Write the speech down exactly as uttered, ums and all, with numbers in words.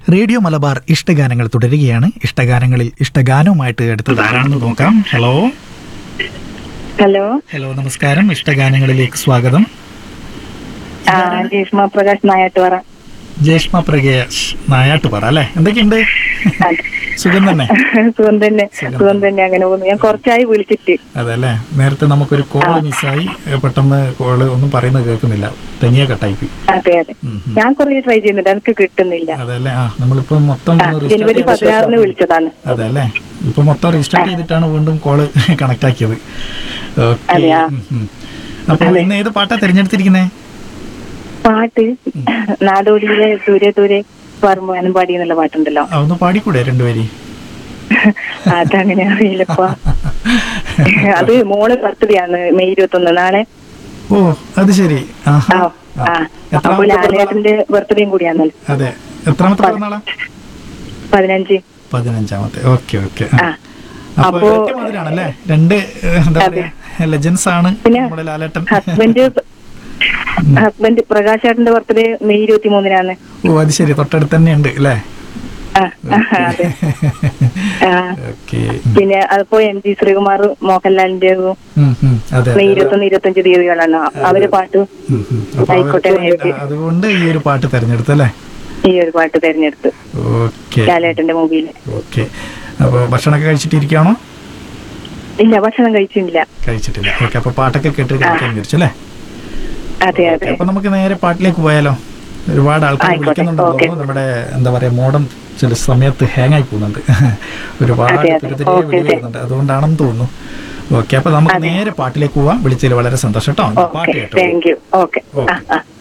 Radio Malabar ഇഷ്ടഗാനങ്ങൾ തുടരുകയാണ്. ഇഷ്ടഗാനങ്ങളിൽ ഇഷ്ടഗാനവുമായിട്ട് അടുത്തത് ആരാണെന്ന് നോക്കാം. ഹലോ ഹലോ ഹലോ നമസ്കാരം. ഇഷ്ടഗാനങ്ങളിലേക്ക് സ്വാഗതം. ആ ഗ്രീഷ്മ പ്രകാശ് നായാട്ടുപാറ. ജേഷ്മ പ്രകാശ് നായാട്ടുപാറ അല്ലേ? എന്തൊക്കെയുണ്ട്? സുഖം തന്നെ. സുഖം തന്നെ സുഖം തന്നെ അങ്ങനെ പോകുന്നു. ഞാൻ കുറച്ചായി വിളിച്ചിട്ട്. അതെ അല്ലേ? നേരത്തെ നമുക്കൊരു കോള് മിസ്സായി, പെട്ടെന്ന് കോള് ഒന്നും പറയുന്നത് കേൾക്കുന്നില്ല, തനിയെ കട്ടായി. അതെ അതെ ഞാൻ കുറേ ട്രൈ ചെയ്യുന്നുണ്ട്, എനിക്ക് കിട്ടുന്നില്ല. അതല്ലേ? ആ നമ്മളിപ്പോ മൊത്തം ജനുവരി പതിനാറിന് വിളിച്ചതാണ്. അതെ അല്ലേ? ഇപ്പൊ മൊത്തം റീസ്റ്റാർട്ട് ചെയ്തിട്ടാണ് വീണ്ടും കോള് കണക്ട് ആക്കിയത്. ഓക്കെ. അപ്പൊ ഇന്ന് ഏത് പാട്ടാ തിരഞ്ഞെടുത്തിരിക്കുന്നേ? പാട്ട് നാടോടിയിലെ ദൂരെ ദൂരെ പറമ്പാനും പാടി എന്നുള്ള പാട്ടുണ്ടല്ലോ, ഒന്ന് പാടിക്കൂടെ രണ്ടുപേരി? അതങ്ങനെ അറിയില്ലപ്പ. അത് മോള് ബർത്ത്ഡേ ആണ് മെയ് ഇരുപത്തി ഒന്ന്, നാളെ. ഓ അത് ശരി. അപ്പൊ ലാലേട്ടന്റെ ബർത്ത്ഡേയും കൂടിയാണല്ലോ. അതെ. എത്രാമത്തെ പിറന്നാളാ? പതിനഞ്ച്. പതിനഞ്ചാമത്തെ. Okay okay. അപ്പൊ ആണല്ലേ? രണ്ട് എന്താ പറയാ, ലെജൻസ് ആണ് നമ്മുടെ ലാലേട്ടൻ. ഹസ്ബൻഡ് ഹസ്ബൻഡ് പ്രകാശേട്ടന്റെ ബർത്ത്ഡേ മെയ് ഇരുപത്തി മൂന്നിനാണ്. ഓ അത് ശരി, തൊട്ടടുത്ത് തന്നെ ഉണ്ട് അല്ലേ? അതെ. പിന്നെ അതിപ്പോ എം ജി ശ്രീകുമാർ മോഹൻലാലിന്റെ മെയ് ഇരുപത്തൊന്ന് ഇരുപത്തഞ്ച് തീയതികളാണ് അവര് പാട്ട്. ആയിക്കോട്ടെ, അതുകൊണ്ട് ഈ ഒരു പാട്ട് തെരഞ്ഞെടുത്തല്ലേ? ഈ ഒരു പാട്ട് തെരഞ്ഞെടുത്ത് ലാലേട്ടന്റെ മൂവിയില്. ഓക്കെ. അപ്പൊ ഭക്ഷണമൊക്കെ കഴിച്ചിട്ടിരിക്കുകയാണോ? ഇല്ല, ഭക്ഷണം കഴിച്ചിട്ടില്ല. കഴിച്ചിട്ടില്ല. ഓക്കെ. അപ്പൊ പാട്ടൊക്കെ കേട്ട് കഴിക്കാൻ വിചാരിച്ചല്ലേ? അതെ അതെ. അപ്പൊ നമുക്ക് നേരെ പാട്ടിലേക്ക് പോയാലോ? ഒരുപാട് ആൾക്കാർ വിളിക്കുന്നുണ്ട്. നമ്മുടെ എന്താ പറയാ, മോഡം ചില സമയത്ത് ഹാങ് ആയി പോകുന്നുണ്ട്, ഒരുപാട് തിരുത്തിരി വിളി വരുന്നുണ്ട്, അതുകൊണ്ടാണെന്ന് തോന്നുന്നു. ഓക്കെ. അപ്പൊ നമുക്ക് നേരെ പാട്ടിലേക്ക് പോവാം. വിളിച്ചതിൽ വളരെ സന്തോഷം കേട്ടോ. പാട്ട് കേട്ടോ. Thank you. ഓക്കെ.